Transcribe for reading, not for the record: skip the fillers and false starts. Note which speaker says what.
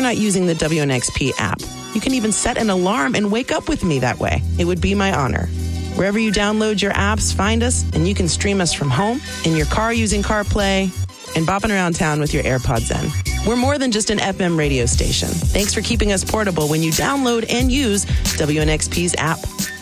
Speaker 1: not using the WNXP app? You can even set an alarm and wake up with me that way. It would be my honor. Wherever you download your apps, find us, and you can stream us from home, in your car using CarPlay, and bopping around town with your AirPods in. We're more than just an FM radio station. Thanks for keeping us portable when you download and use WNXP's app.